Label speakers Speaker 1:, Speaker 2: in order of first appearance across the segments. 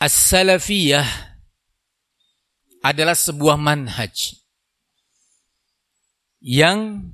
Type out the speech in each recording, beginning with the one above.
Speaker 1: As-salafiyah adalah sebuah manhaj yang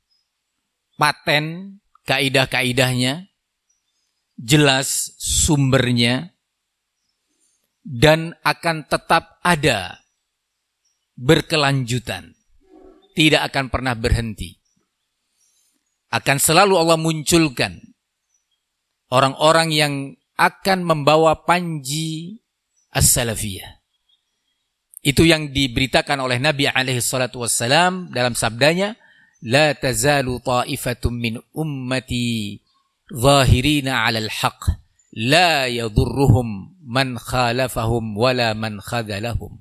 Speaker 1: paten kaidah-kaidahnya, jelas sumbernya, dan akan tetap ada berkelanjutan, tidak akan pernah berhenti. Akan selalu Allah munculkan orang-orang yang akan membawa panji as-salafiyah. Itu yang diberitakan oleh Nabi alaihi salatu wassalam dalam sabdanya, la tazalu ta'ifatum min ummati zahirina 'alal haqq la yadurruhum man khalafahum wala man khadhalahum.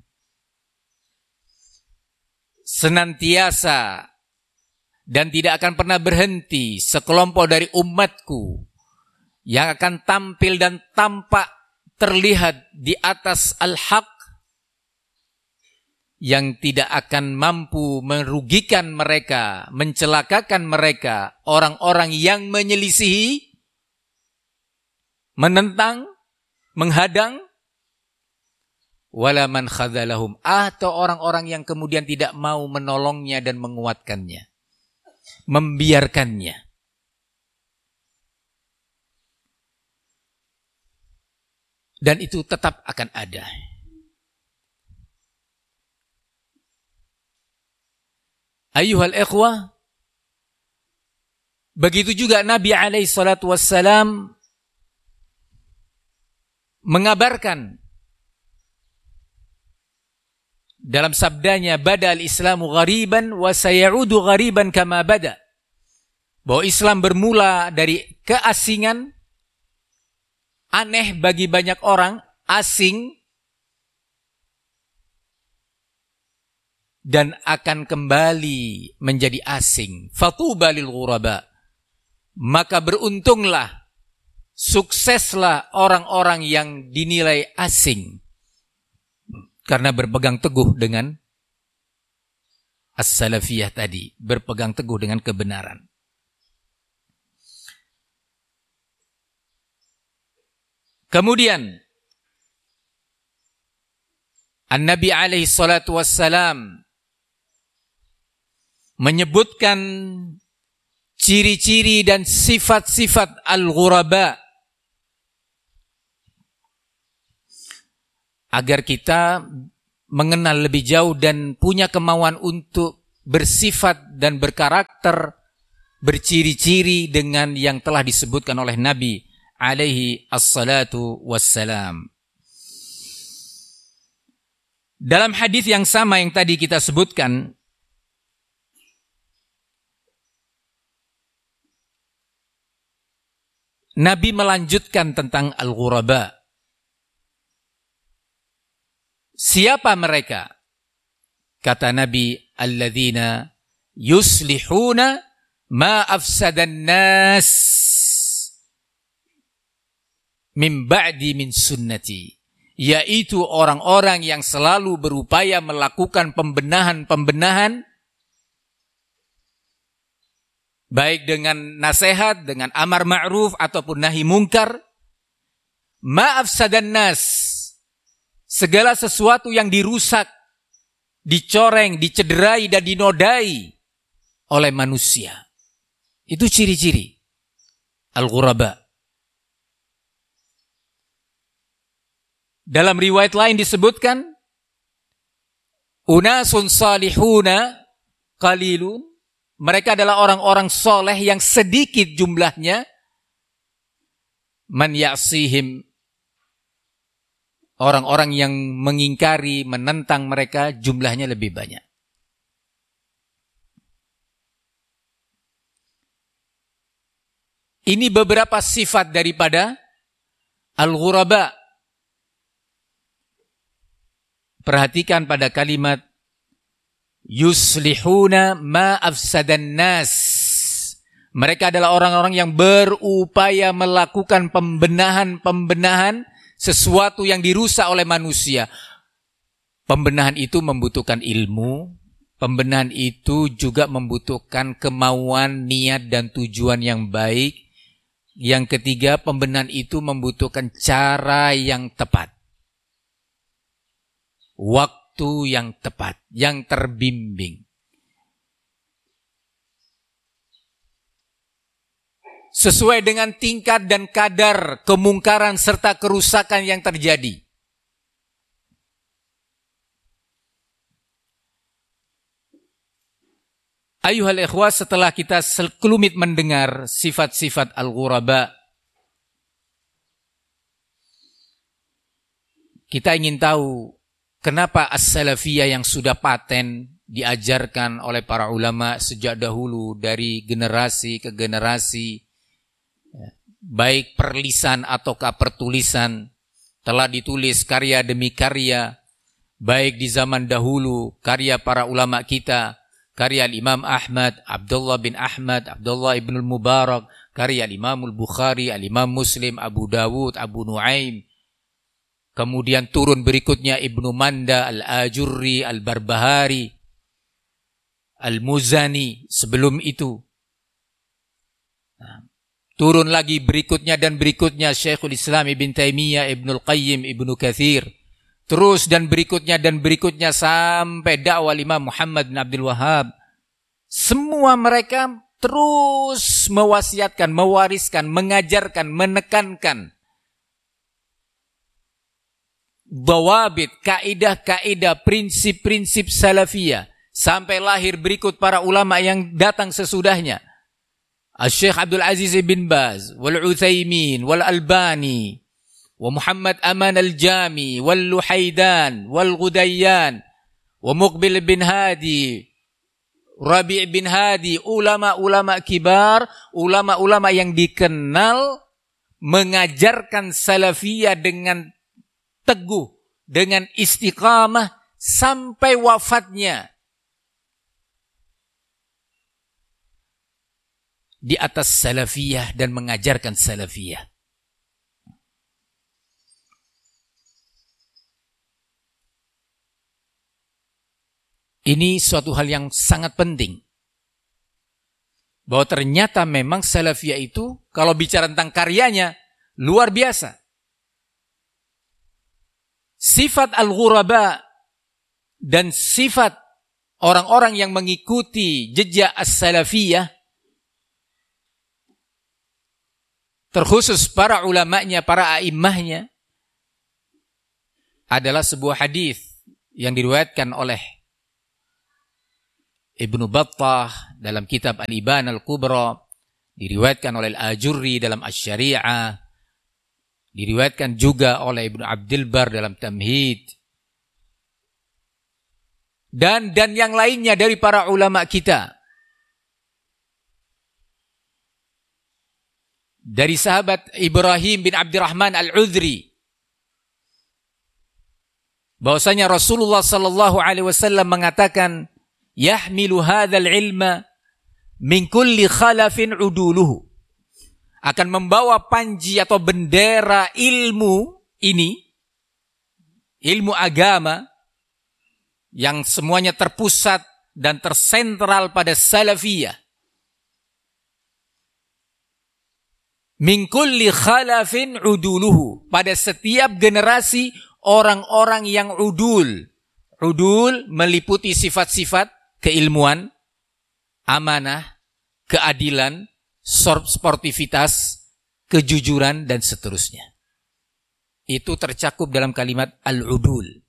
Speaker 1: Senantiasa dan tidak akan pernah berhenti sekelompok dari umatku yang akan tampil dan tampak terlihat di atas al-haq, yang tidak akan mampu merugikan mereka, mencelakakan mereka, orang-orang yang menyelisihi, menentang, menghadang, wala man khadzalahum, atau orang-orang yang kemudian tidak mau menolongnya dan menguatkannya, membiarkannya. Dan itu tetap akan ada. Ayyuhal ikhwah, begitu juga Nabi alaihi salatu wassalam mengabarkan dalam sabdanya, bada al-islamu ghariban wa sayaudu ghariban kama bada, bahwa Islam bermula dari keasingan, aneh bagi banyak orang, asing, dan akan kembali menjadi asing. Fatuba lil ghuraba, maka beruntunglah, sukseslah orang-orang yang dinilai asing karena berpegang teguh dengan as-salafiyah tadi, berpegang teguh dengan kebenaran. Kemudian An-Nabi alaihi salatu wassalam menyebutkan ciri-ciri dan sifat-sifat al-ghuraba agar kita mengenal lebih jauh dan punya kemauan untuk bersifat dan berkarakter, berciri-ciri dengan yang telah disebutkan oleh Nabi alaihi assalatu wassalam. Dalam hadis yang sama yang tadi kita sebutkan, Nabi melanjutkan tentang al-ghuraba. Siapa mereka? Kata Nabi, alladzina yuslihuna ma afsadan nas min ba'di min sunnati. Yaitu orang-orang yang selalu berupaya melakukan pembenahan-pembenahan, baik dengan nasihat, dengan amar ma'ruf ataupun nahi mungkar. Ma'afsadan nas, segala sesuatu yang dirusak, dicoreng, dicederai dan dinodai oleh manusia. Itu ciri-ciri al-ghuraba. Dalam riwayat lain disebutkan, unasun salihuna qalilun, mereka adalah orang-orang soleh yang sedikit jumlahnya. Man ya'sihim, orang-orang yang mengingkari, menentang mereka jumlahnya lebih banyak. Ini beberapa sifat daripada al-ghuraba. Perhatikan pada kalimat yuslihuna ma afsadan nas. Mereka adalah orang-orang yang berupaya melakukan pembenahan-pembenahan sesuatu yang dirusak oleh manusia. Pembenahan itu membutuhkan ilmu, pembenahan itu juga membutuhkan kemauan, niat dan tujuan yang baik. Yang ketiga, pembenahan itu membutuhkan cara yang tepat. waktu yang tepat, yang terbimbing. Sesuai dengan tingkat dan kadar kemungkaran serta kerusakan yang terjadi. Ayuhal ikhwah, setelah kita sekelumit mendengar sifat-sifat al-ghuraba, kita ingin tahu kenapa as-salafiyah yang sudah paten diajarkan oleh para ulama sejak dahulu dari generasi ke generasi, baik perlisan ataukah pertulisan, telah ditulis karya demi karya, baik di zaman dahulu karya para ulama kita, karya Imam Ahmad, Abdullah bin Ahmad, Abdullah ibn al-Mubarak, karya Imam al-Bukhari, Imam Muslim, Abu Dawud, Abu Nuaim. Kemudian turun berikutnya Ibnu Manda, Al-Ajurri, Al-Barbahari, Al-Muzani sebelum itu. Turun lagi berikutnya dan berikutnya Syekhul Islam Ibn Taimiyah, Ibnul Qayyim, Ibnu Katsir. Terus dan berikutnya sampai dakwah Imam Muhammad bin Abdul Wahhab. Semua mereka terus mewasiatkan, mewariskan, mengajarkan, menekankan dawabit, kaidah-kaidah, prinsip-prinsip salafiyah sampai lahir berikut para ulama yang datang sesudahnya. Al-Syekh Abdul Aziz bin Baz, wal-Utsaimin, wal-Albani, wa Muhammad Aman al-Jami, wal-Luhaidan, wal-Ghudayyan, wa Muqbil bin Hadi, Rabi' bin Hadi, ulama-ulama kibar, ulama-ulama yang dikenal mengajarkan salafiyah dengan teguh, dengan istiqamah sampai wafatnya di atas salafiyah dan mengajarkan salafiyah. Ini suatu hal yang sangat penting. Bahwa ternyata memang salafiyah itu kalau bicara tentang karyanya luar biasa. Sifat al-ghuraba dan sifat orang-orang yang mengikuti jejak as-salafiyah, terkhusus para ulamanya, para a'immahnya, adalah sebuah hadis yang diriwayatkan oleh Ibnu Battah dalam kitab Al-Ibana Al-Kubra, diriwayatkan oleh Al-Ajurri dalam Asy-Syari'ah, diriwayatkan juga oleh Ibnu Abdul Bar dalam Tamhid, dan yang lainnya dari para ulama kita. Dari sahabat Ibrahim bin Abdurrahman Al-Udhri, bahwasanya Rasulullah sallallahu alaihi wasallam mengatakan, yahmilu hadzal ilma min kulli khalafin uduluhu, akan membawa panji atau bendera ilmu ini, ilmu agama yang semuanya terpusat dan tersentral pada salafiyah. Min kulli khalafin uduluhu, pada setiap generasi orang-orang yang udul. Udul meliputi sifat-sifat keilmuan, amanah, keadilan, sportivitas, kejujuran, dan seterusnya. Itu tercakup dalam kalimat al-udul.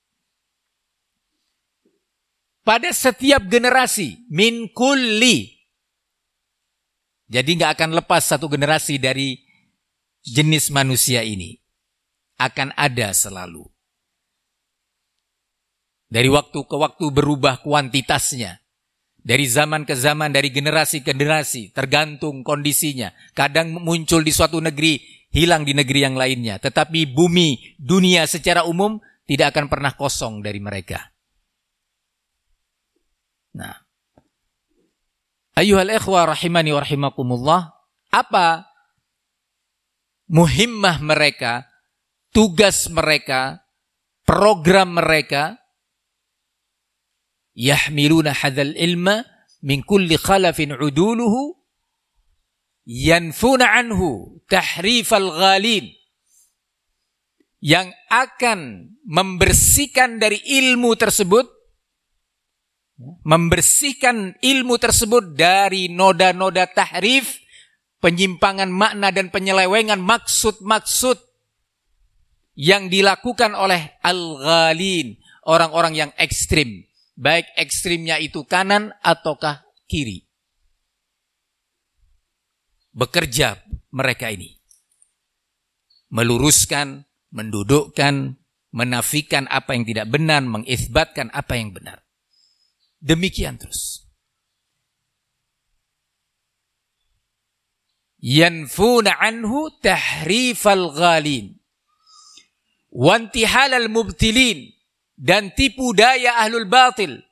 Speaker 1: Pada setiap generasi, min kulli. Jadi nggak akan lepas satu generasi dari jenis manusia ini. Akan ada selalu. Dari waktu ke waktu berubah kuantitasnya. Dari zaman ke zaman, dari generasi ke generasi. Tergantung kondisinya. Kadang muncul di suatu negeri, hilang di negeri yang lainnya. Tetapi bumi, dunia secara umum tidak akan pernah kosong dari mereka. Nah, ayyuhal ikhwah rahimani wa rahimakumullah, apa muhimmah mereka, tugas mereka, program mereka? Yahmiluna hadzal ilma min kulli khalafin uduluhu yanfuna anhu tahrifal ghalin. yang akan membersihkan dari ilmu tersebut, membersihkan ilmu tersebut dari noda-noda tahrif, penyimpangan makna dan penyelewengan maksud-maksud yang dilakukan oleh al-ghalin, orang-orang yang ekstrim, baik ekstrimnya itu kanan ataukah kiri. Bekerja mereka ini meluruskan, mendudukkan, menafikan apa yang tidak benar, mengisbatkan apa yang benar. Demikian terus. Yanfuna anhu tahrifal ghalin wa intihalal mubtilin, dan tipu daya ahlul batil.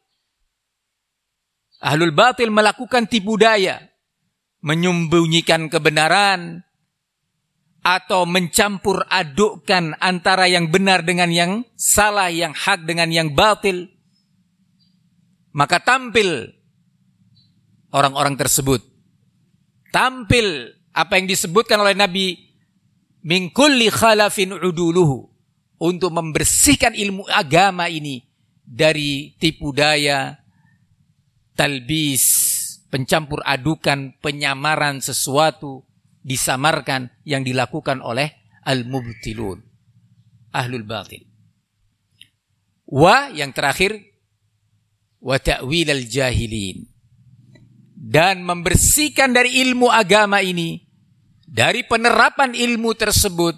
Speaker 1: Ahlul batil melakukan tipu daya, menyembunyikan kebenaran atau mencampur adukkan antara yang benar dengan yang salah, yang hak dengan yang batil. Maka tampil orang-orang tersebut, tampil apa yang disebutkan oleh Nabi, min kulli khalafin uduluhu, untuk membersihkan ilmu agama ini dari tipu daya, talbis, pencampur adukan, penyamaran sesuatu, disamarkan yang dilakukan oleh al-mubtilun, ahlul batil. Wa yang terakhir, wa ta'wil al-jahilin, dan membersihkan dari ilmu agama ini, dari penerapan ilmu tersebut,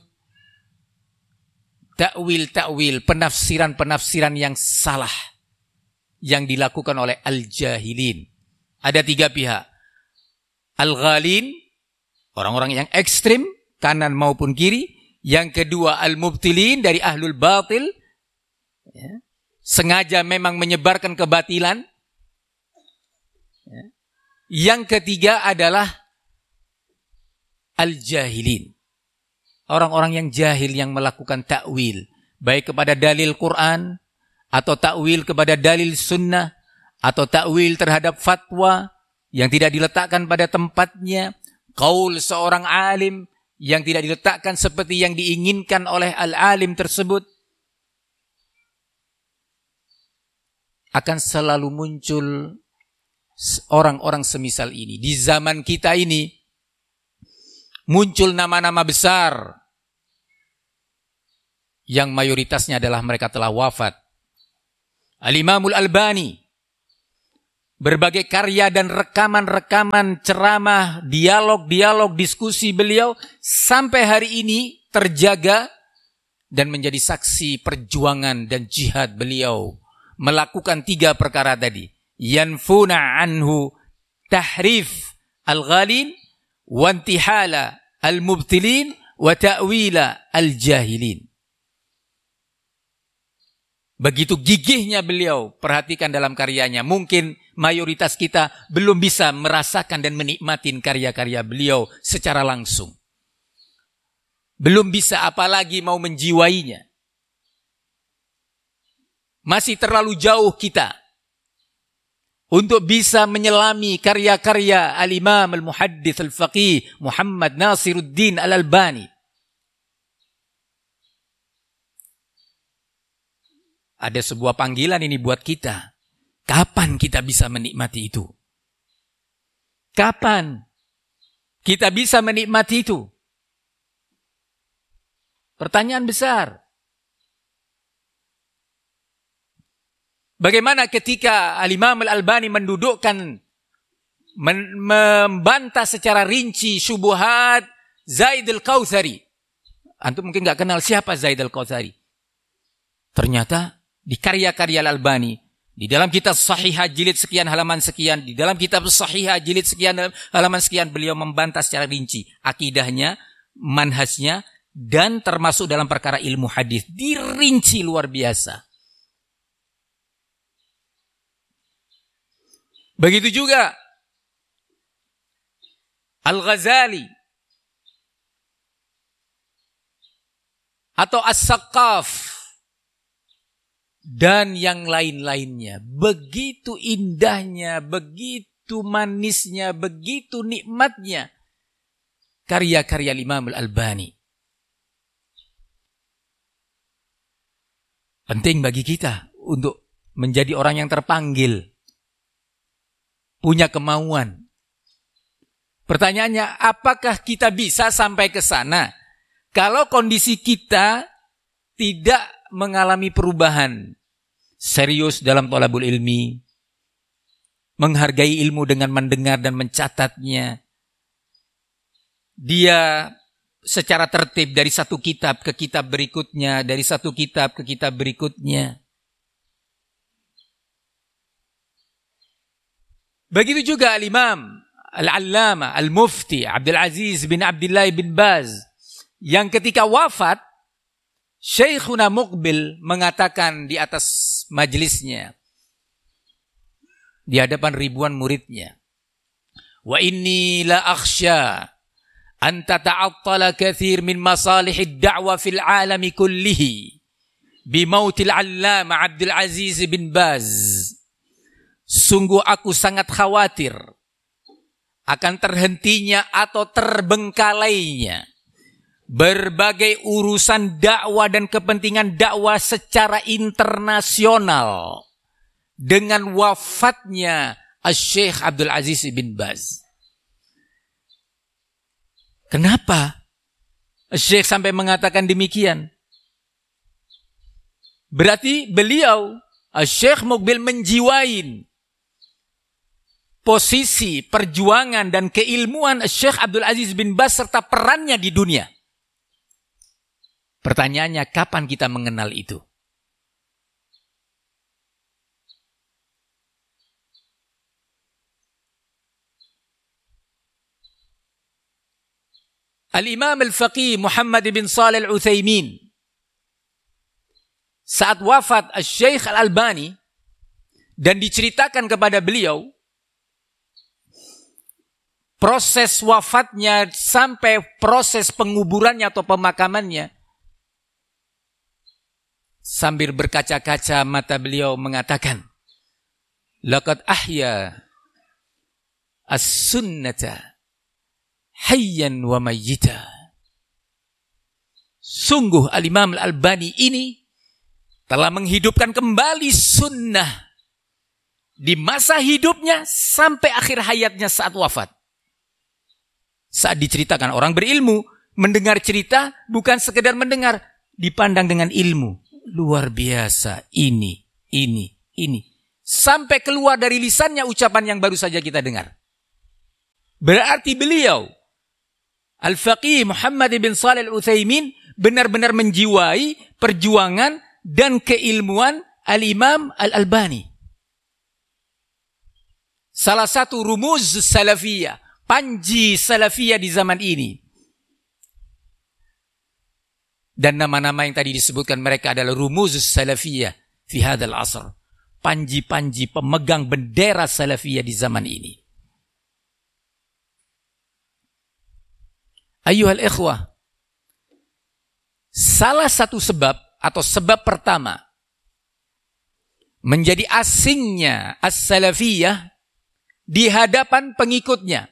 Speaker 1: ta'wil, penafsiran-penafsiran yang salah yang dilakukan oleh al-jahilin. Ada 3 pihak. Al-ghalin, orang-orang yang ekstrim, kanan maupun kiri. Yang kedua, al-mubtilin, dari ahlul batil, ya, sengaja memang menyebarkan kebatilan. Ya. Yang ketiga adalah al-jahilin, orang-orang yang jahil yang melakukan takwil, baik kepada dalil Quran, atau takwil kepada dalil sunnah, atau takwil terhadap fatwa yang tidak diletakkan pada tempatnya, qaul seorang alim yang tidak diletakkan seperti yang diinginkan oleh al-alim tersebut. Akan selalu muncul orang-orang semisal ini. Di zaman kita ini muncul nama-nama besar yang mayoritasnya adalah mereka telah wafat. Al-Imamul Albani, berbagai karya dan rekaman-rekaman ceramah, dialog-dialog, diskusi beliau sampai hari ini terjaga dan menjadi saksi perjuangan dan jihad beliau melakukan 3 perkara tadi. Yanfuna anhu tahrif al-ghalin, wa intihala al-mubtilin, wa ta'wila al-jahilin. Begitu gigihnya beliau, perhatikan dalam karyanya. Mungkin mayoritas kita belum bisa merasakan dan menikmati karya-karya beliau secara langsung. Belum bisa, apalagi mau menjiwainya. Masih terlalu jauh kita untuk bisa menyelami karya-karya al-Imam al-Muhaddits al-Faqih Muhammad Nasiruddin al-Albani. Ada sebuah panggilan ini buat kita. Kapan kita bisa menikmati itu? Kapan kita bisa menikmati itu? Pertanyaan besar. Bagaimana ketika Al-Imam Al-Albani mendudukkan, membantah secara rinci syubuhat Zaid Al-Kautsari. Antum mungkin gak kenal siapa Zaid Al-Kautsari. Ternyata di karya-karya Al-Albani, di dalam kitab Sahihah jilid sekian halaman sekian, di dalam kitab Sahihah jilid sekian halaman sekian, beliau membantah secara rinci akidahnya, manhajnya, dan termasuk dalam perkara ilmu hadis. Dirinci luar biasa. Begitu juga Al-Ghazali atau As-Saqqaf dan yang lain-lainnya. Begitu indahnya, begitu manisnya, begitu nikmatnya karya-karya Imam Al-Albani. Penting bagi kita untuk menjadi orang yang terpanggil, punya kemauan. Pertanyaannya, apakah kita bisa sampai ke sana kalau kondisi kita tidak mengalami perubahan serius dalam thalabul ilmi, menghargai ilmu dengan mendengar dan mencatatnya, dia secara tertib dari satu kitab ke kitab berikutnya, dari satu kitab ke kitab berikutnya. Begitu juga Al-Imam Al-Allama Al-Mufti Abdul Aziz bin Abdullah bin Baz, yang ketika wafat, Syekhuna Muqbil mengatakan di atas majelisnya, di hadapan ribuan muridnya, wa inni la akhsha an tata'attala kathir min masalihid da'wa fil alami kullihi bimautil allama Abdul Aziz bin Baz. Sungguh aku sangat khawatir akan terhentinya atau terbengkalainya berbagai urusan dakwah dan kepentingan dakwah secara internasional dengan wafatnya Syekh Abdul Aziz bin Baz. Kenapa Syekh sampai mengatakan demikian? Berarti beliau, Syekh Muqbil, menjiwain posisi, perjuangan dan keilmuan Syekh Abdul Aziz bin Baz serta perannya di dunia. Pertanyaannya, kapan kita mengenal itu? Al-Imam Al-Faqih Muhammad bin Shalih Al-Utsaimin, saat wafat Syekh Al-Albani dan diceritakan kepada beliau proses wafatnya sampai proses penguburannya atau pemakamannya, sambil berkaca-kaca mata beliau mengatakan, laqad ahya as-sunnata hayyan wa mayyita. Sungguh Al-Imam Al-Albani ini telah menghidupkan kembali sunnah di masa hidupnya sampai akhir hayatnya saat wafat. Saat diceritakan, orang berilmu mendengar cerita bukan sekedar mendengar, dipandang dengan ilmu. Luar biasa, ini. Sampai keluar dari lisannya ucapan yang baru saja kita dengar. Berarti beliau, Al-Faqih Muhammad bin Shalih Al-Utsaimin, benar-benar menjiwai perjuangan dan keilmuan Al-Imam Al-Albani. Salah satu rumuz salafiyah, panji salafiyah di zaman ini. Dan nama-nama yang tadi disebutkan mereka adalah rumuz salafiyah fi hadzal asr. Panji-panji pemegang bendera salafiyah di zaman ini. Ayyuhal ikhwah, salah satu sebab atau sebab pertama menjadi asingnya as-salafiyah di hadapan pengikutnya.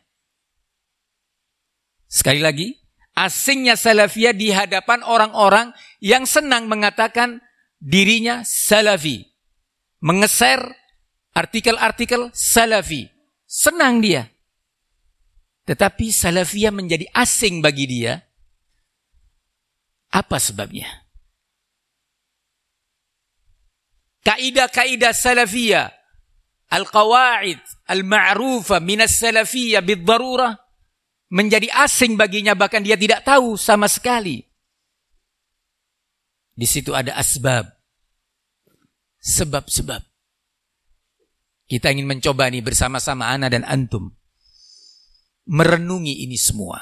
Speaker 1: Sekali lagi, asingnya salafiyah di hadapan orang-orang yang senang mengatakan dirinya salafi, mengeser artikel-artikel salafi. Senang dia. Tetapi salafiyah menjadi asing bagi dia. Apa sebabnya? Kaidah-kaidah salafiyah, al-qawaid al-ma'rufah minas salafiyah bid-darurah, menjadi asing baginya, bahkan dia tidak tahu sama sekali. Di situ ada asbab, sebab-sebab. Kita ingin mencoba nih bersama-sama ana dan antum merenungi ini semua.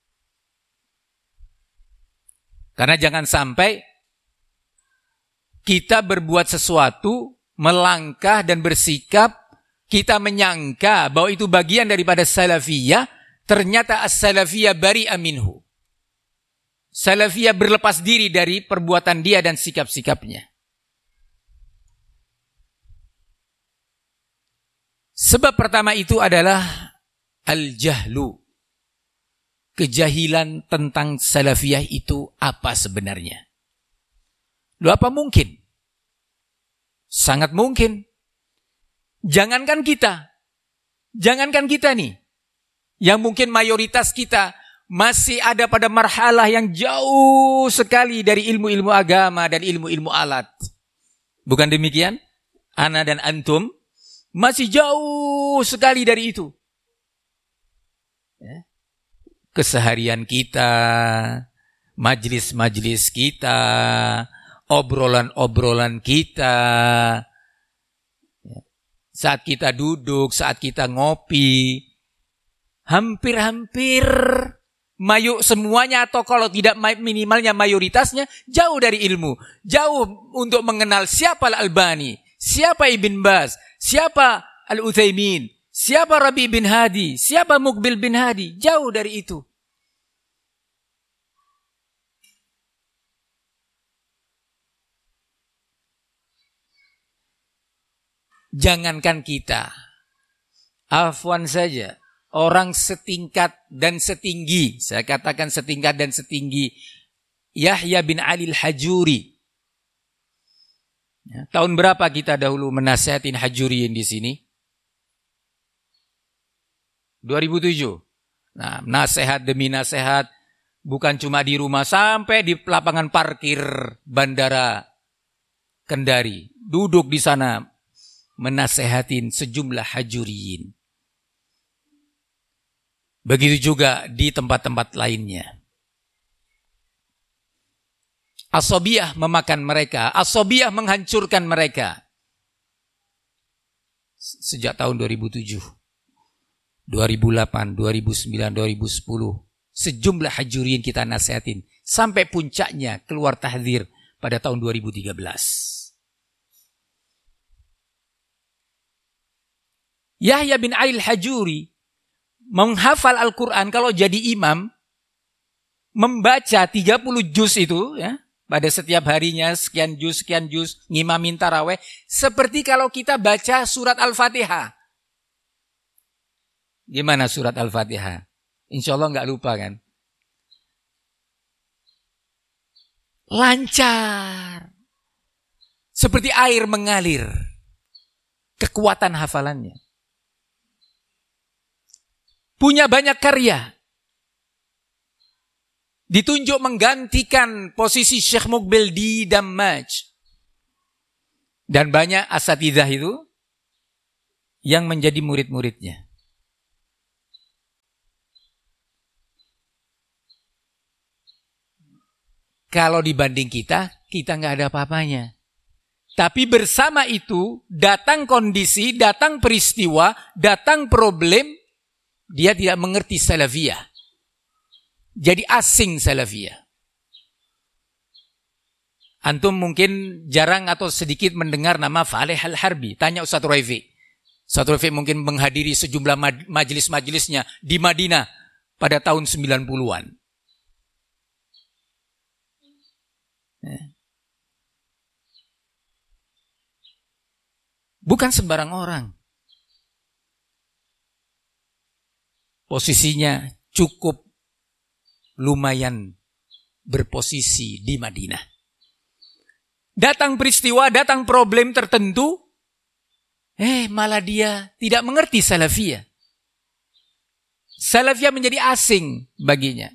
Speaker 1: Karena jangan sampai kita berbuat sesuatu, melangkah dan bersikap, kita menyangka bahwa itu bagian daripada salafiyah, ternyata as-salafiyah bari'a minhu. Salafiyah berlepas diri dari perbuatan dia dan sikap-sikapnya. Sebab pertama itu adalah al-jahlu. Kejahilan tentang salafiyah itu apa sebenarnya. Loh, apa mungkin Sangat mungkin. Jangankan kita nih, yang mungkin mayoritas kita masih ada pada marhalah yang jauh sekali dari ilmu-ilmu agama dan ilmu-ilmu alat. Bukan demikian? Ana dan antum masih jauh sekali dari itu. Keseharian kita, majlis-majlis kita, obrolan-obrolan kita, saat kita duduk, saat kita ngopi, hampir-hampir semuanya, atau kalau tidak minimalnya mayoritasnya, jauh dari ilmu. Jauh untuk mengenal siapa Al-Albani, siapa Ibn Baz, siapa Al-Utsaimin, siapa Rabi bin Hadi, siapa Muqbil bin Hadi. Jauh dari itu. Jangankan kita, afwan saja, orang setingkat dan setinggi, saya katakan setingkat dan setinggi Yahya bin Ali al-Hajuri. Tahun berapa kita dahulu menasihatin Hajuriin di sini? 2007. Nah, nasihat demi nasihat, bukan cuma di rumah, sampai di lapangan parkir Bandara Kendari. Duduk di sana menasehatin sejumlah Hajuriin. Begitu juga di tempat-tempat lainnya. Asabiyah memakan mereka, asabiyah menghancurkan mereka. Sejak tahun 2007, 2008, 2009, 2010, sejumlah Hajuriin kita nasihatin. Sampai puncaknya keluar tahdzir pada tahun 2013. Yahya bin Ali al-Hajuri menghafal Al-Quran kalau jadi imam, membaca 30 juz itu, ya, pada setiap harinya sekian juz, ngimamin taraweh, seperti kalau kita baca surat Al-Fatihah. Gimana surat Al-Fatihah? Insya Allah nggak lupa kan? Lancar. Seperti air mengalir. Kekuatan hafalannya. Punya banyak karya. Ditunjuk menggantikan posisi Syekh Muqbil di Dammaj. Dan banyak asatidzah itu yang menjadi murid-muridnya. Kalau dibanding kita nggak ada apa-apanya. Tapi bersama itu, datang kondisi, datang peristiwa, datang problem, dia tidak mengerti salafiyah. Jadi asing salafiyah. Antum mungkin jarang atau sedikit mendengar nama Faleh Al-Harbi. Tanya Ustaz Raifi. Ustaz Raifi mungkin menghadiri sejumlah majelis-majelisnya di Madinah pada tahun 90-an. Bukan sembarang orang. Posisinya cukup lumayan berposisi di Madinah. Datang peristiwa, datang problem tertentu, malah dia tidak mengerti salafiyah. Salafiyah menjadi asing baginya.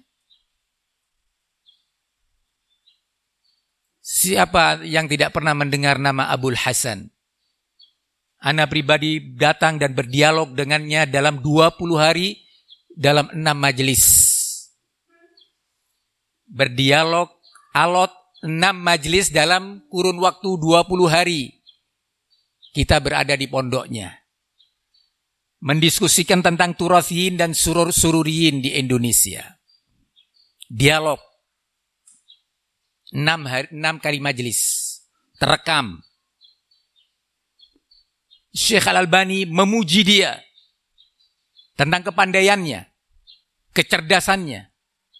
Speaker 1: Siapa yang tidak pernah mendengar nama Abul Hasan? Ana pribadi datang dan berdialog dengannya dalam 20 hari, dalam 6 majelis. Berdialog, alot, 6 majelis dalam kurun waktu 20 hari. Kita berada di pondoknya. Mendiskusikan tentang turathiyin dan sururiyin di Indonesia. Dialog. 6 kali majelis. Terekam. Syekh Al-Albani memuji dia tentang kepandaiannya, kecerdasannya.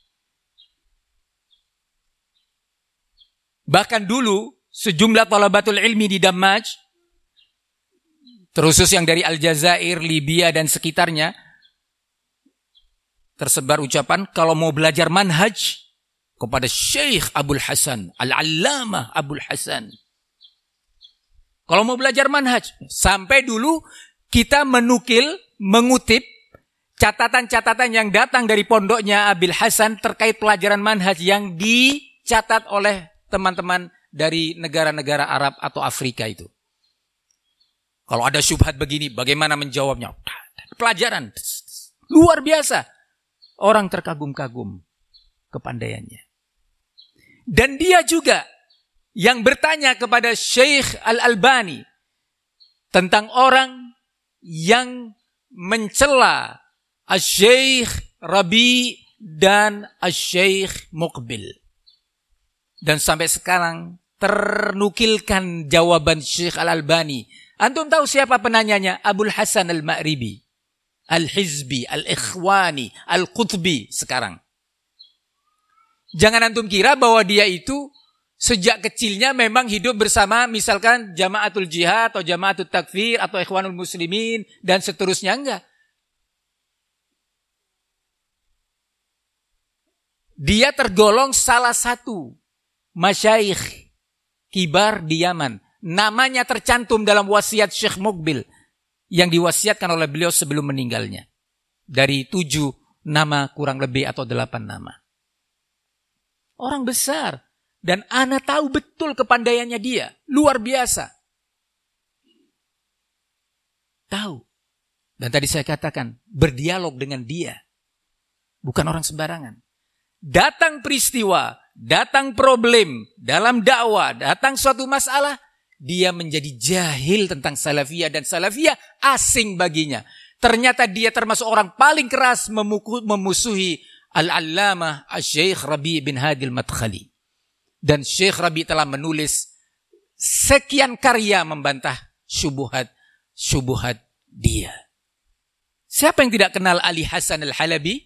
Speaker 1: Bahkan dulu sejumlah thalabatul ilmi di Dammaj, terusus yang dari Aljazair, Libya dan sekitarnya, tersebar ucapan kalau mau belajar manhaj kepada Syekh Abul Hasan, Al-Allamah Abul Hasan. Kalau mau belajar manhaj, sampai dulu kita mengutip catatan-catatan yang datang dari pondoknya Abil Hasan terkait pelajaran manhaj yang dicatat oleh teman-teman dari negara-negara Arab atau Afrika itu. Kalau ada syubhat begini, bagaimana menjawabnya? Pelajaran luar biasa. Orang terkagum-kagum kepandaiannya. Dan dia juga yang bertanya kepada Syekh Al-Albani tentang orang yang mencela Syekh Rabi dan Syekh Muqbil. Dan sampai sekarang ternukilkan jawaban Syekh Al-Albani. Antum tahu siapa penanyanya? Abul Hasan Al-Ma'ribi, Al-Hizbi, Al-Ikhwani, Al-Qutbi sekarang. Jangan antum kira bahwa dia itu sejak kecilnya memang hidup bersama misalkan Jamaatul Jihad atau Jamaatul Takfir atau Ikhwanul Muslimin dan seterusnya, enggak. Dia tergolong salah satu masyayikh kibar di Yaman. Namanya tercantum dalam wasiat Syekh Muqbil yang diwasiatkan oleh beliau sebelum meninggalnya. Dari 7 nama kurang lebih atau 8 nama. Orang besar. Dan ana tahu betul kepandaiannya dia. Luar biasa. Tahu. Dan tadi saya katakan, berdialog dengan dia. Bukan orang sembarangan. Datang peristiwa, datang problem dalam dakwah, datang suatu masalah, dia menjadi jahil tentang salafiyah dan salafiyah asing baginya. Ternyata dia termasuk orang paling keras memusuhi Al-Allamah Syekh Rabi bin Hadi Al-Madkhali. Dan Syekh Rabi telah menulis sekian karya membantah syubhat dia. Siapa yang tidak kenal Ali Hasan Al-Halabi?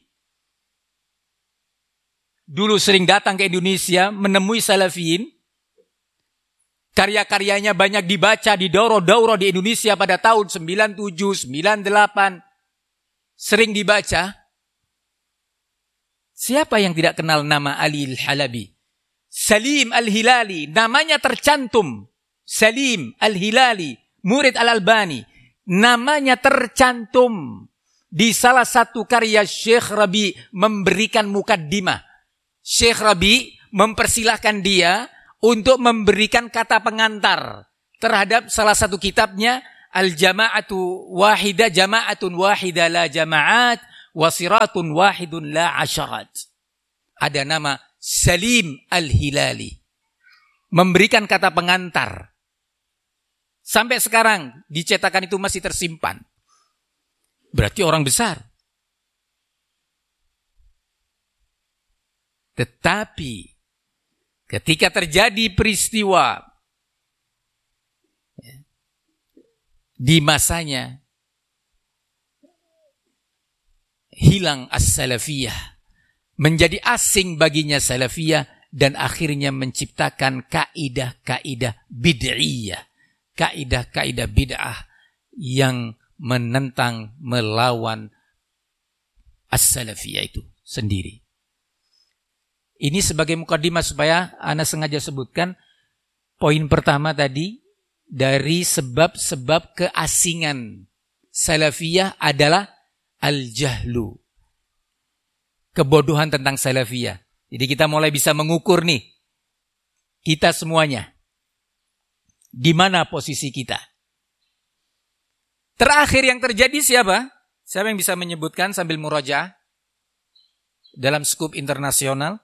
Speaker 1: Dulu sering datang ke Indonesia menemui salafiyin. Karya-karyanya banyak dibaca di daurah-daurah di Indonesia pada tahun 97, 98. Sering dibaca. Siapa yang tidak kenal nama Ali Al-Halabi? Salim Al-Hilali, namanya tercantum. Salim Al-Hilali, murid Al-Albani. Namanya tercantum di salah satu karya Syekh Rabi memberikan mukaddimah. Syekh Rabi mempersilahkan dia untuk memberikan kata pengantar terhadap salah satu kitabnya Al-Jama'atu Wahidah, Jama'atun Wahidah la Jama'at, Wasiratun Wahidun la Asyarat. Ada nama Salim Al-Hilali. Memberikan kata pengantar. Sampai sekarang dicetakan itu masih tersimpan. Berarti orang besar. Tetapi ketika terjadi peristiwa di masanya, hilang as-salafiyah, menjadi asing baginya salafiyah, dan akhirnya menciptakan kaidah-kaidah bid'iyah, kaidah-kaidah bid'ah yang menentang, melawan as-salafiyah itu sendiri. Ini sebagai mukadimah supaya ana sengaja sebutkan poin pertama tadi, dari sebab-sebab keasingan salafiyah adalah al-jahlu. Kebodohan tentang salafiyah. Jadi kita mulai bisa mengukur nih, kita semuanya, di mana posisi kita. Terakhir yang terjadi siapa? Siapa yang bisa menyebutkan sambil murajaah? Dalam skup internasional.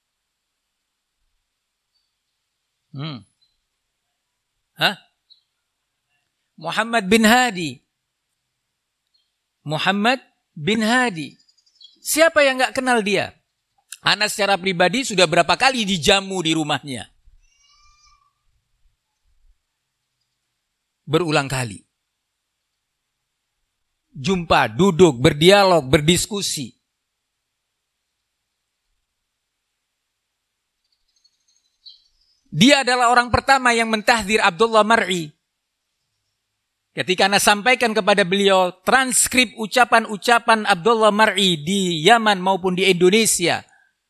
Speaker 1: Muhammad bin Hadi. Muhammad bin Hadi. Siapa yang gak kenal dia? Ana secara pribadi sudah berapa kali dijamu di rumahnya. Berulang kali. Jumpa, duduk, berdialog, berdiskusi. Dia adalah orang pertama yang mentahdir Abdullah Mar'i. Ketika ana sampaikan kepada beliau transkrip ucapan-ucapan Abdullah Mar'i di Yaman maupun di Indonesia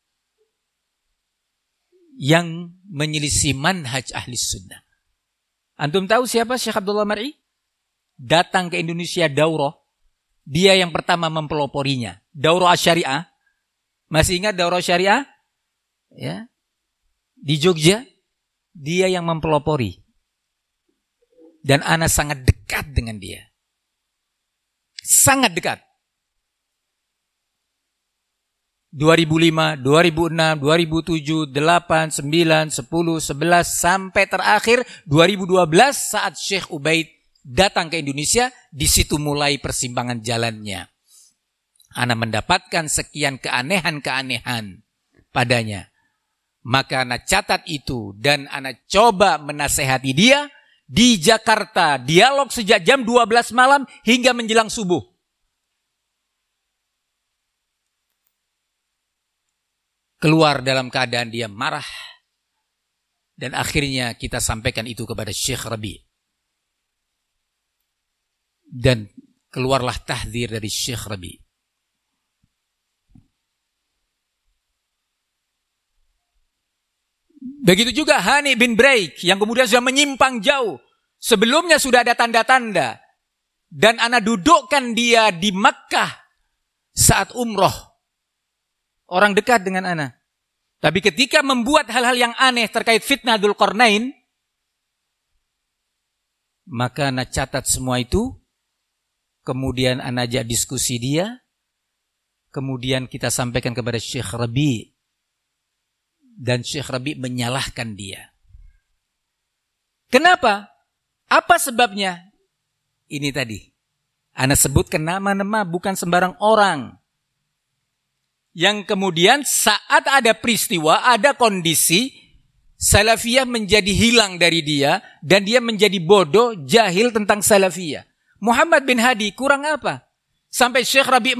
Speaker 1: yang menyelisih manhaj ahli sunnah. Antum tahu siapa Syekh Abdullah Mar'i? Datang ke Indonesia daurah. Dia yang pertama mempeloporinya. Daurah Syariah. Masih ingat daurah Syariah? Ya. Di Jogja. Dia yang mempelopori. Dan ana sangat dekat dengan dia. Sangat dekat. 2005, 2006, 2007, 8, 9, 10, 11 sampai terakhir 2012 saat Syekh Ubaid datang ke Indonesia, di situ mulai persimpangan jalannya. Ana mendapatkan sekian keanehan-keanehan padanya. Maka ana catat itu dan ana coba menasehati dia di Jakarta, dialog sejak jam 12 malam hingga menjelang subuh. Keluar dalam keadaan dia marah. Dan akhirnya kita sampaikan itu kepada Syekh Rabi. Dan keluarlah tahdzir dari Syekh Rabi. Begitu juga Hani bin Braik yang kemudian sudah menyimpang jauh. Sebelumnya sudah ada tanda-tanda. Dan ana dudukkan dia di Makkah saat umroh. Orang dekat dengan ana. Tapi ketika membuat hal-hal yang aneh terkait fitnah Dzulqarnain, maka ana catat semua itu. Kemudian ana ajak diskusi dia. Kemudian kita sampaikan kepada Syekh Rabi. Dan Syekh Rabi menyalahkan dia. Kenapa? Apa sebabnya? Ini tadi. Ana sebutkan nama-nama bukan sembarang orang. Yang kemudian saat ada peristiwa, ada kondisi, Salafiyah menjadi hilang dari dia, dan dia menjadi bodoh, jahil tentang Salafiyah. Muhammad bin Hadi kurang apa? Sampai Syekh Rabi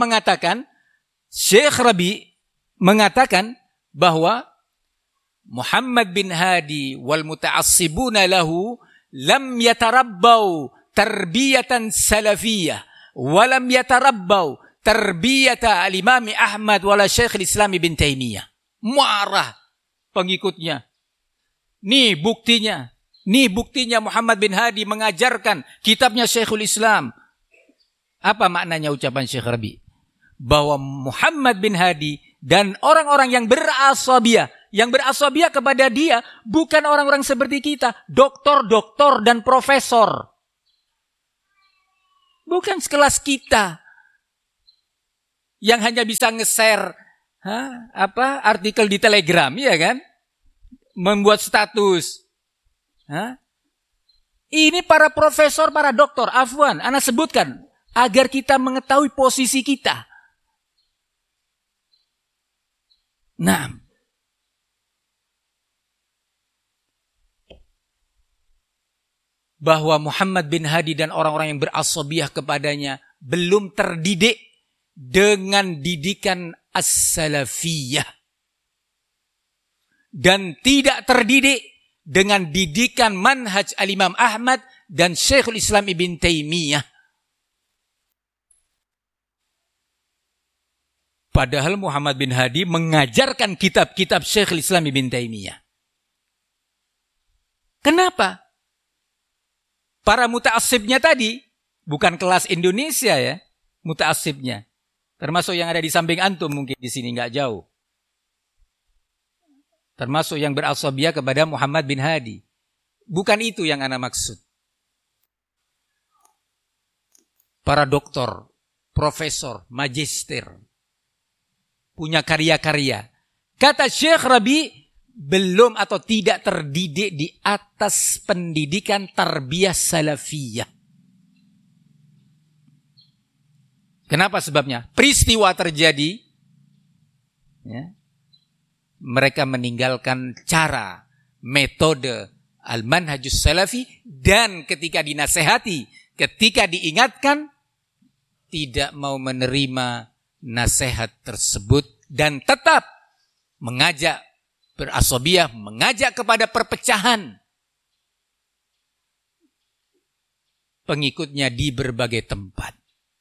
Speaker 1: mengatakan bahwa Muhammad bin Hadi wal muta'assibuna lahu lam yatarabbau tarbiyatan salafiyah wa lam yatarabbau tarbiyata al-Imam Ahmad wala Syekh al-Islam Ibn Taimiyah. Marah pengikutnya. Nih buktinya Muhammad bin Hadi mengajarkan kitabnya Syekhul Islam. Apa maknanya ucapan Syekh Rabi? Bahwa Muhammad bin Hadi dan orang-orang yang berasabiyah kepada dia bukan orang-orang seperti kita, doktor dan profesor. Bukan sekelas kita yang hanya bisa nge-share artikel di Telegram, ya kan? Membuat status. Ini para profesor, para doktor, afwan, ana sebutkan agar kita mengetahui posisi kita. Nah, bahwa Muhammad bin Hadi dan orang-orang yang berasabiyah kepadanya belum terdidik dengan didikan as-salafiyah. Dan tidak terdidik dengan didikan manhaj al-Imam Ahmad dan Syekhul Islam Ibn Taimiyah. Padahal Muhammad bin Hadi mengajarkan kitab-kitab Syekhul Islam Ibn Taimiyah. Kenapa? Para muta'assibnya tadi, bukan kelas Indonesia ya, muta'assibnya. Termasuk yang ada di samping antum mungkin di sini nggak jauh. Termasuk yang berasabiyah kepada Muhammad bin Hadi. Bukan itu yang ana maksud. Para doktor, profesor, magister, punya karya-karya. Kata Syekh Rabi, belum atau tidak terdidik di atas pendidikan tarbiyah salafiyah. Kenapa sebabnya? Peristiwa terjadi, ya, mereka meninggalkan cara, metode al-manhajus salafi, dan ketika dinasehati, ketika diingatkan, tidak mau menerima nasihat tersebut dan tetap mengajak berasabiyah, mengajak kepada perpecahan pengikutnya di berbagai tempat.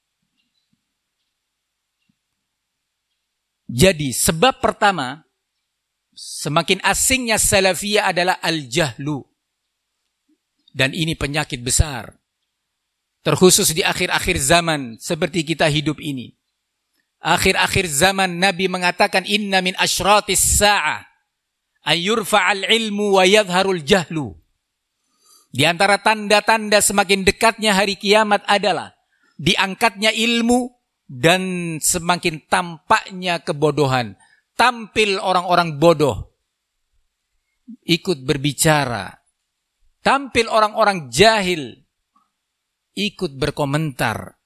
Speaker 1: Jadi sebab pertama, semakin asingnya salafiyah adalah al-jahlu. Dan ini penyakit besar. Terkhusus di akhir-akhir zaman seperti kita hidup ini. Akhir-akhir zaman Nabi mengatakan inna min asyratis sa'ah ayyurfa'al ilmu wa yadharul jahlu. Di antara tanda-tanda semakin dekatnya hari kiamat adalah diangkatnya ilmu dan semakin tampaknya kebodohan. Tampil orang-orang bodoh ikut berbicara. Tampil orang-orang jahil ikut berkomentar.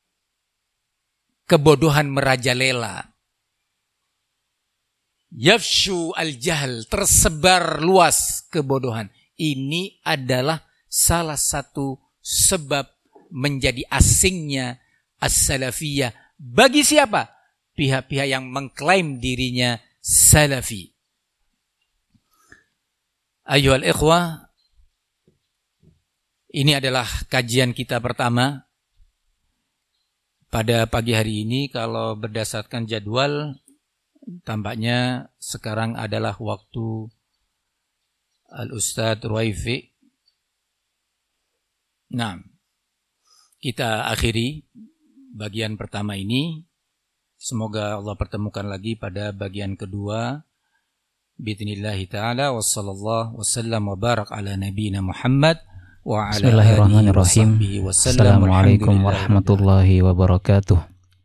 Speaker 1: Kebodohan merajalela. Yafshu al-jahl, tersebar luas kebodohan. Ini adalah salah satu sebab menjadi asingnya as-salafiyah. Bagi siapa? Pihak-pihak yang mengklaim dirinya salafi. Ayyuhal ikhwah, ini adalah kajian kita pertama. Pada pagi hari ini kalau berdasarkan jadwal tampaknya sekarang adalah waktu Al-Ustadz Ruwaifi. Nah, kita akhiri bagian pertama ini. Semoga Allah pertemukan lagi pada bagian kedua. Bismillahi ta'ala wa sallallahu wa sallam wa barak ala nabiyina Muhammad.
Speaker 2: Bismillahirrahmanirrahim. Assalamualaikum warahmatullahi wabarakatuh.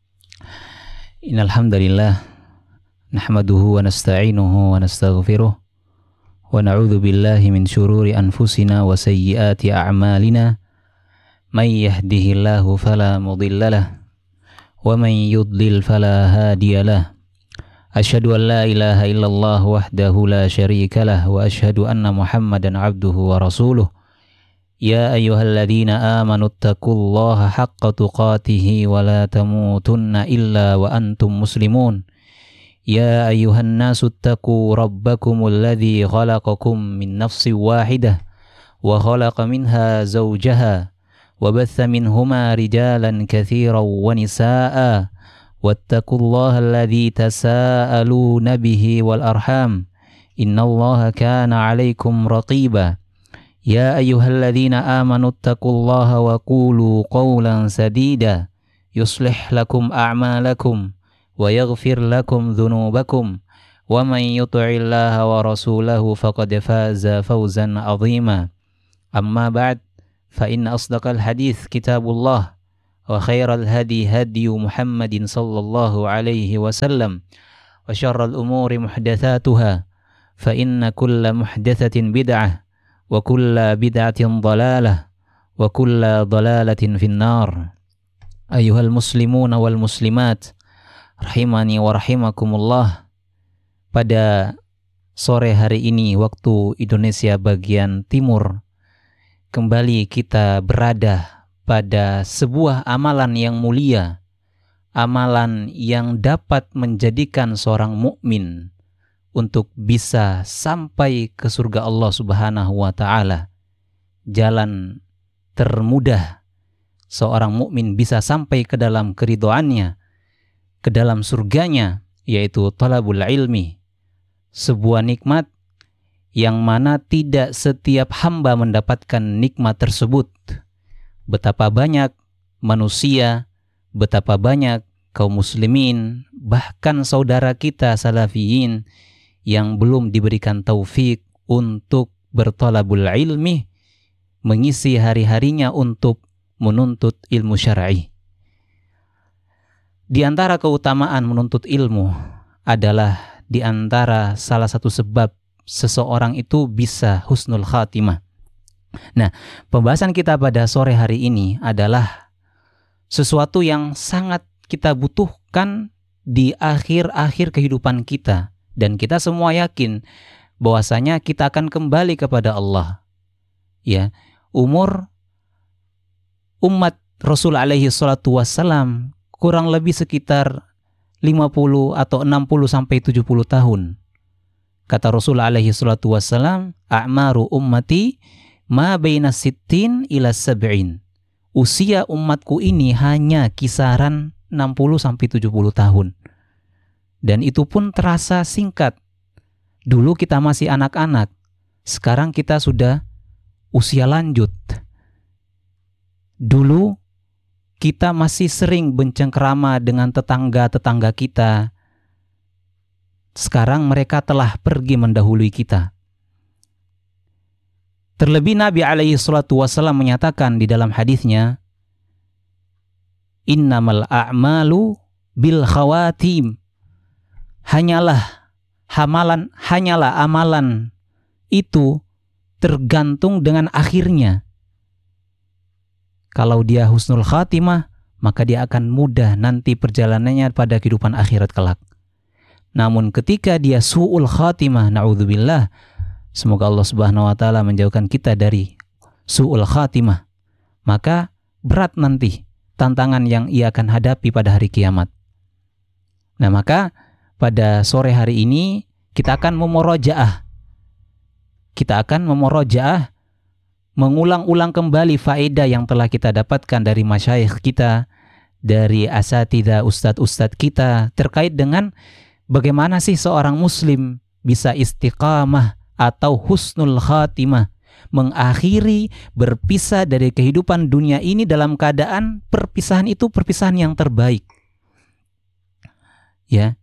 Speaker 2: Innal hamdalillah nahmaduhu wa nasta'inuhu wa nastaghfiruh wa na'udzu billahi min syururi anfusina wa sayyiati a'malina. May yahdihillahu fala mudhillalah wa may yudlil fala hadiyalah. Asyhadu an la ilaha illallah wahdahu la syarikalah wa asyhadu anna Muhammadan abduhu wa rasuluh. Ya ayyuhalladzina amanu taqullaha haqqa tuqatih wa la tamutunna illa wa antum muslimun. Ya ayyuhan nasu taqu rabbakumul ladzi khalaqakum min nafsin wahidah wa khalaqa minha zawjaha wa batha minhuma rijalan katsiran wa nisaa'a wattaqullaha alladzi tasaaluna bihi wal arham innallaha kana 'alaikum raqiba. Ya ayyuhalladzina amanu taqullaha wa qulu qawlan sadida yuslih lakum a'malakum wa yaghfir lakum dhunubakum wa man yuti'illaha wa rasulahu faqad faza fawzan 'azima. Amma ba'd, fa inna asdaqal hadits kitabullah wa khairal hadi hadyu Muhammadin sallallahu alaihi wasallam wa syarral umuri muhdatsatuha fa inna kulla muhdatsatin bid'ah wa kulla bid'atin dhalalah wa kulla dhalalatin finnar. Ayyuhal muslimuna wal muslimat rahimani wa rahimakumullah. Pada sore hari ini waktu Indonesia bagian timur, kembali kita berada pada sebuah amalan yang mulia, amalan yang dapat menjadikan seorang mukmin untuk bisa sampai ke surga Allah Subhanahu wa taala. Jalan termudah seorang mukmin bisa sampai ke dalam keridhaannya, ke dalam surganya, yaitu talabul ilmi. Sebuah nikmat yang mana tidak setiap hamba mendapatkan nikmat tersebut. Betapa banyak manusia, betapa banyak kaum muslimin, bahkan saudara kita salafiyin yang belum diberikan taufik untuk bertalabul ilmi, mengisi hari-harinya untuk menuntut ilmu syar'i. Di antara keutamaan menuntut ilmu adalah di antara salah satu sebab seseorang itu bisa husnul khatimah. Nah, pembahasan kita pada sore hari ini adalah sesuatu yang sangat kita butuhkan di akhir-akhir kehidupan kita. Dan kita semua yakin bahwasanya kita akan kembali kepada Allah. Ya, umur umat Rasul alaihi salatu wassalam kurang lebih sekitar 50 atau 60 sampai 70 tahun. Kata Rasul alaihi salatu wassalam, "A'maru ummati ma baina sittin ila sab'in." Usia umatku ini hanya kisaran 60 sampai 70 tahun. Dan itu pun terasa singkat. Dulu kita masih anak-anak, sekarang kita sudah usia lanjut. Dulu kita masih sering bercengkerama dengan tetangga-tetangga kita. Sekarang mereka telah pergi mendahului kita. Terlebih Nabi alaihi salatu wasallam menyatakan di dalam hadisnya, innamal a'malu bil khawatim. Hanyalah amalan itu tergantung dengan akhirnya. Kalau dia husnul khatimah, maka dia akan mudah nanti perjalanannya pada kehidupan akhirat kelak. Namun ketika dia su'ul khatimah, na'udzubillah, semoga Allah Subhanahu wa taala menjauhkan kita dari su'ul khatimah, maka berat nanti tantangan yang ia akan hadapi pada hari kiamat. Nah, maka pada sore hari ini kita akan memurajaah. Mengulang-ulang kembali faedah yang telah kita dapatkan dari masyayikh kita, dari asatidzah ustadz-ustadz kita terkait dengan bagaimana sih seorang muslim bisa istiqamah atau husnul khatimah, mengakhiri berpisah dari kehidupan dunia ini dalam keadaan perpisahan itu perpisahan yang terbaik. Ya.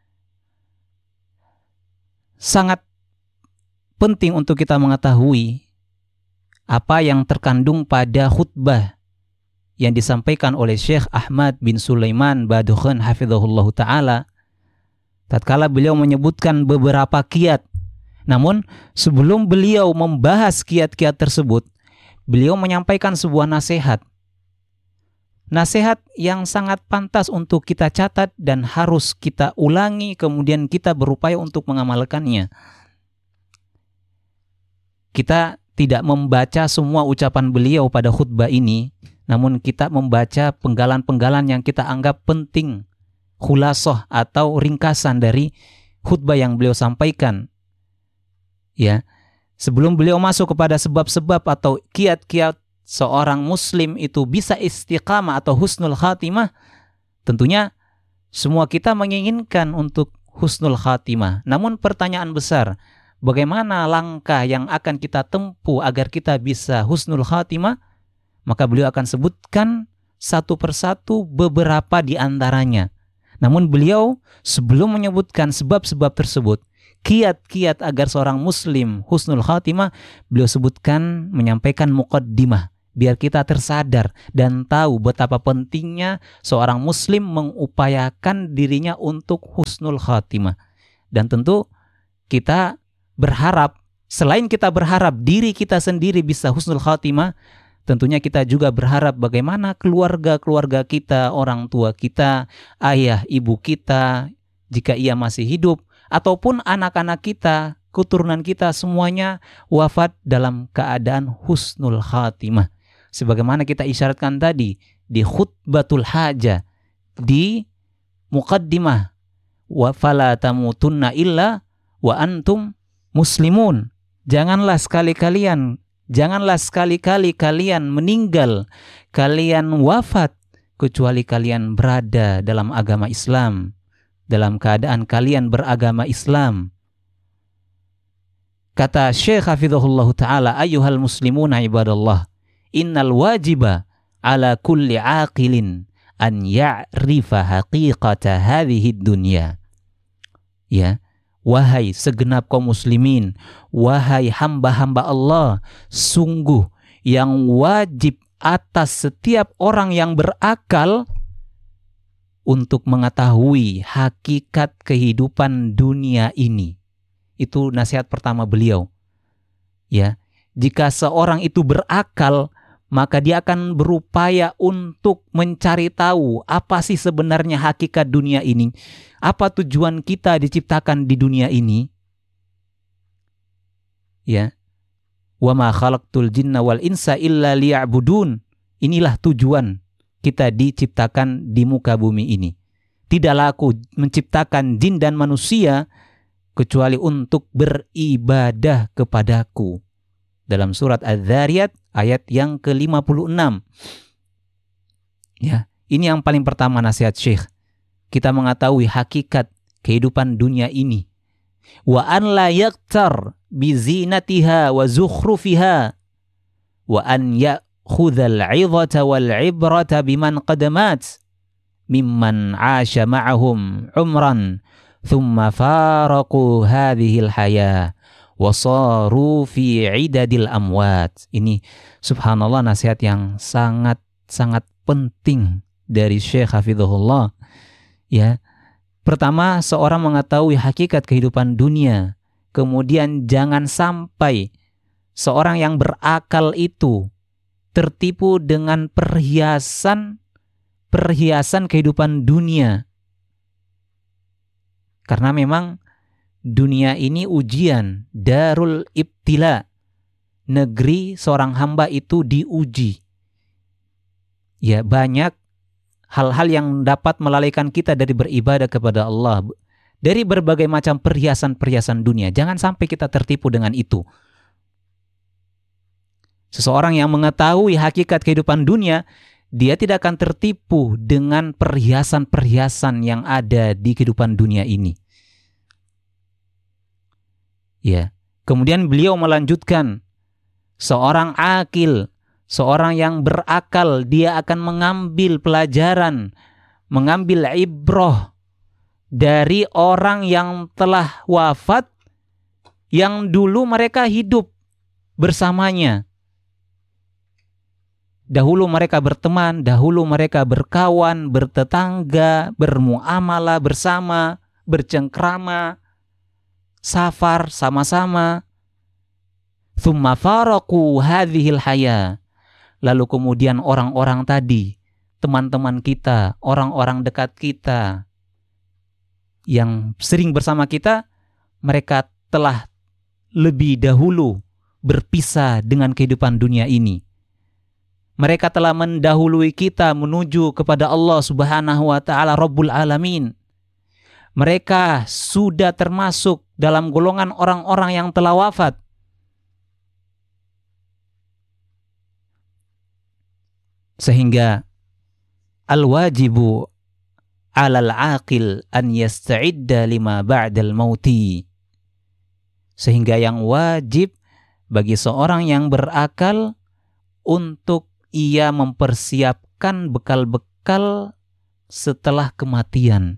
Speaker 2: Sangat penting untuk kita mengetahui apa yang terkandung pada khutbah yang disampaikan oleh Syekh Ahmad bin Sulaiman Badukhan hafizahullah ta'ala tatkala beliau menyebutkan beberapa kiat. Namun sebelum beliau membahas kiat-kiat tersebut, beliau menyampaikan sebuah nasihat yang sangat pantas untuk kita catat dan harus kita ulangi, kemudian kita berupaya untuk mengamalkannya. Kita tidak membaca semua ucapan beliau pada khutbah ini, namun kita membaca penggalan-penggalan yang kita anggap penting, khulasah atau ringkasan dari khutbah yang beliau sampaikan. Ya, sebelum beliau masuk kepada sebab-sebab atau kiat-kiat seorang muslim itu bisa istiqamah atau husnul khatimah, tentunya semua kita menginginkan untuk husnul khatimah. Namun pertanyaan besar, bagaimana langkah yang akan kita tempuh agar kita bisa husnul khatimah? Maka beliau akan sebutkan satu persatu beberapa di antaranya. Namun beliau sebelum menyebutkan sebab-sebab tersebut, kiat-kiat agar seorang muslim husnul khatimah, beliau sebutkan, menyampaikan muqaddimah, biar kita tersadar dan tahu betapa pentingnya seorang muslim mengupayakan dirinya untuk husnul khatimah. Dan tentu kita berharap, selain kita berharap diri kita sendiri bisa husnul khatimah, tentunya kita juga berharap bagaimana keluarga-keluarga kita, orang tua kita, ayah, ibu kita, jika ia masih hidup, ataupun anak-anak kita, keturunan kita, semuanya wafat dalam keadaan husnul khatimah. Sebagaimana kita isyaratkan tadi di khutbatul hajah, di muqaddimah, wa fala tamutunna illa wa antum muslimun. Janganlah sekali-kali kalian meninggal, kalian wafat, kecuali kalian berada dalam agama Islam, dalam keadaan kalian beragama Islam. Kata Syekh hafizahullah ta'ala, ayyuhal muslimuna ibadallah, innal wajiba ala kulli aqilin an ya'rifa haqiqata hadhihi dunya. Ya, wahai segenap kaum muslimin, wahai hamba-hamba Allah, sungguh yang wajib atas setiap orang yang berakal untuk mengetahui hakikat kehidupan dunia ini. Itu nasihat pertama beliau. Ya, jika seorang itu berakal, maka dia akan berupaya untuk mencari tahu apa sih sebenarnya hakikat dunia ini. Apa tujuan kita diciptakan di dunia ini? Ya. Wa ma khalaqtul jinna wal insa illa liya'budun. Inilah tujuan kita diciptakan di muka bumi ini. Tidaklah aku menciptakan jin dan manusia kecuali untuk beribadah kepadaku. Dalam surat Az-Zariyat ayat yang ke-56. Ya, ini yang paling pertama nasihat Syekh. Kita mengetahui hakikat kehidupan dunia ini. Wa an la yaktar bi zinatiha wa zukhrufiha. wa an ya'khudhal 'idhata wal 'ibrata biman qadamat mimman 'asha ma'ahum 'umran thumma faraqu hadhil hayah wasaru fi 'idadil amwat. Ini subhanallah nasihat yang sangat penting dari Syekh Hafizahullah. Ya. Pertama, seorang mengetahui hakikat kehidupan dunia. Kemudian jangan sampai seorang yang berakal itu tertipu dengan perhiasan kehidupan dunia. Karena memang dunia ini ujian, darul ibtila. Negeri seorang hamba itu diuji. Ya, banyak hal-hal yang dapat melalaikan kita dari beribadah kepada Allah. Dari berbagai macam perhiasan-perhiasan dunia. Jangan sampai kita tertipu dengan itu. Seseorang yang mengetahui hakikat kehidupan dunia, dia tidak akan tertipu dengan perhiasan-perhiasan yang ada di kehidupan dunia ini. Ya. Kemudian beliau melanjutkan, seorang akil, seorang yang berakal, dia akan mengambil pelajaran, mengambil ibrah dari orang yang telah wafat, yang dulu mereka hidup bersamanya. Dahulu mereka berteman, dahulu mereka berkawan, bertetangga, bermuamalah bersama, bercengkrama, safar sama-sama. Thumma faraqu hadhil hayah. Lalu kemudian orang-orang tadi, teman-teman kita, orang-orang dekat kita yang sering bersama kita, mereka telah lebih dahulu berpisah dengan kehidupan dunia ini. Mereka telah mendahului kita menuju kepada Allah Subhanahu wa taala Rabbul Alamin. Mereka sudah termasuk dalam golongan orang-orang yang telah wafat. Sehingga al-wajibu 'alal 'aqil an yasta'idda lima ba'dal mauti. Sehingga yang wajib bagi seorang yang berakal untuk ia mempersiapkan bekal-bekal setelah kematian.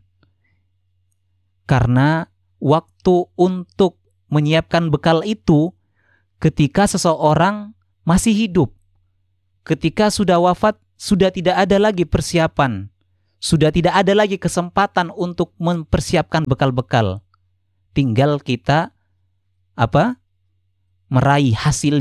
Speaker 2: Karena waktu untuk menyiapkan bekal itu ketika seseorang masih hidup. Ketika sudah wafat, sudah tidak ada lagi persiapan. Sudah tidak ada lagi kesempatan untuk mempersiapkan bekal-bekal. Tinggal kita meraih hasil